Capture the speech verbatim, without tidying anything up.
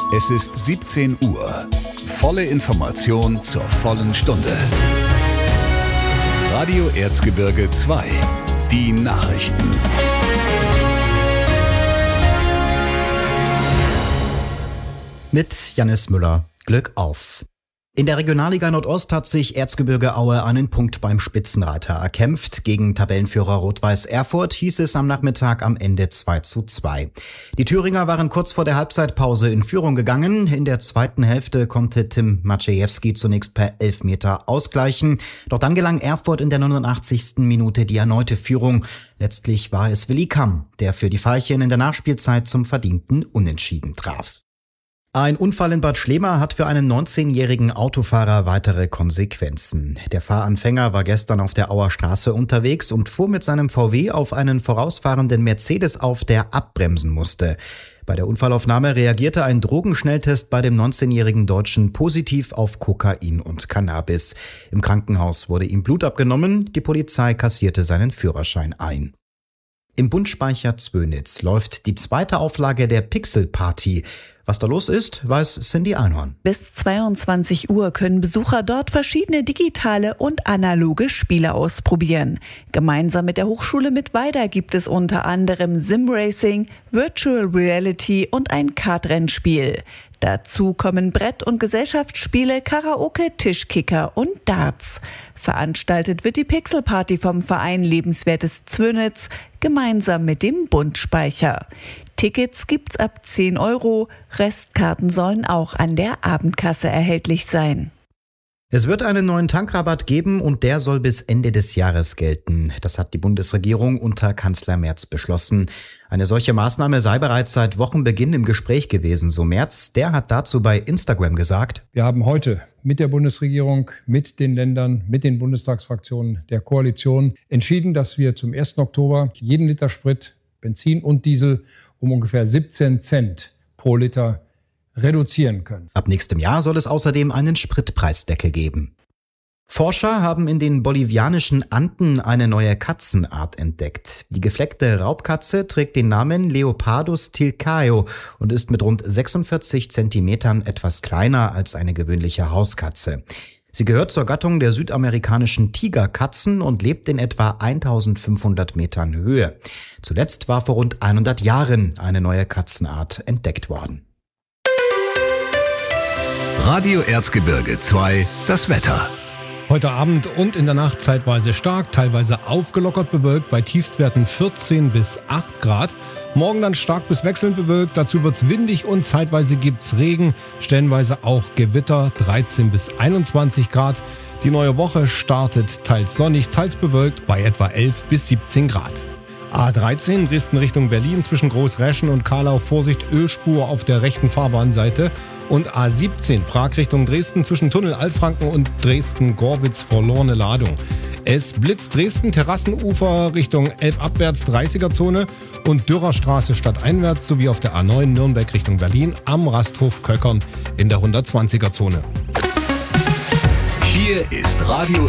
Es ist siebzehn Uhr. Volle Information zur vollen Stunde. Radio Erzgebirge zwei. Die Nachrichten. Mit Jannis Müller. Glück auf! In der Regionalliga Nordost hat sich Erzgebirge Aue einen Punkt beim Spitzenreiter erkämpft. Gegen Tabellenführer Rot-Weiß Erfurt hieß es am Nachmittag am Ende zwei zu zwei. Die Thüringer waren kurz vor der Halbzeitpause in Führung gegangen. In der zweiten Hälfte konnte Tim Maciejewski zunächst per Elfmeter ausgleichen. Doch dann gelang Erfurt in der neunundachtzigsten Minute die erneute Führung. Letztlich war es Willi Kamm, der für die Veilchen in der Nachspielzeit zum verdienten Unentschieden traf. Ein Unfall in Bad Schlema hat für einen neunzehnjährigen Autofahrer weitere Konsequenzen. Der Fahranfänger war gestern auf der Auer Straße unterwegs und fuhr mit seinem V W auf einen vorausfahrenden Mercedes auf, der abbremsen musste. Bei der Unfallaufnahme reagierte ein Drogenschnelltest bei dem neunzehnjährigen Deutschen positiv auf Kokain und Cannabis. Im Krankenhaus wurde ihm Blut abgenommen, die Polizei kassierte seinen Führerschein ein. Im Bundspeicher Zwönitz läuft die zweite Auflage der Pixel Party. Was da los ist, weiß Cindy Einhorn. Bis zweiundzwanzig Uhr können Besucher dort verschiedene digitale und analoge Spiele ausprobieren. Gemeinsam mit der Hochschule Mittweida gibt es unter anderem Simracing, Virtual Reality und ein Kartrennspiel. Dazu kommen Brett- und Gesellschaftsspiele, Karaoke, Tischkicker und Darts. Veranstaltet wird die Pixel Party vom Verein Lebenswertes Zwönitz gemeinsam mit dem Bundspeicher. Tickets gibt's ab zehn Euro, Restkarten sollen auch an der Abendkasse erhältlich sein. Es wird einen neuen Tankrabatt geben und der soll bis Ende des Jahres gelten. Das hat die Bundesregierung unter Kanzler Merz beschlossen. Eine solche Maßnahme sei bereits seit Wochenbeginn im Gespräch gewesen, so Merz. Der hat dazu bei Instagram gesagt: Wir haben heute mit der Bundesregierung, mit den Ländern, mit den Bundestagsfraktionen der Koalition entschieden, dass wir zum ersten Oktober jeden Liter Sprit, Benzin und Diesel um ungefähr siebzehn Cent pro Liter reduzieren können. Ab nächstem Jahr soll es außerdem einen Spritpreisdeckel geben. Forscher haben in den bolivianischen Anden eine neue Katzenart entdeckt. Die gefleckte Raubkatze trägt den Namen Leopardus tilcaeo und ist mit rund sechsundvierzig Zentimetern etwas kleiner als eine gewöhnliche Hauskatze. Sie gehört zur Gattung der südamerikanischen Tigerkatzen und lebt in etwa eintausendfünfhundert Metern Höhe. Zuletzt war vor rund hundert Jahren eine neue Katzenart entdeckt worden. Radio Erzgebirge zwei, das Wetter. Heute Abend und in der Nacht zeitweise stark, teilweise aufgelockert bewölkt bei Tiefstwerten vierzehn bis acht Grad. Morgen dann stark bis wechselnd bewölkt, dazu wird's windig und zeitweise gibt's Regen, stellenweise auch Gewitter, dreizehn bis einundzwanzig Grad. Die neue Woche startet teils sonnig, teils bewölkt bei etwa elf bis siebzehn Grad. A dreizehn Dresden Richtung Berlin zwischen Großräschen und Karlau, Vorsicht, Ölspur auf der rechten Fahrbahnseite. Und A siebzehn Prag Richtung Dresden zwischen Tunnel Altfranken und Dresden-Gorbitz verlorene Ladung. Es blitzt Dresden, Terrassenufer Richtung Elbabwärts dreißiger Zone und Dürerstraße stadteinwärts sowie auf der A neun Nürnberg Richtung Berlin am Rasthof Köckern in der hundertzwanziger Zone. Hier ist Radio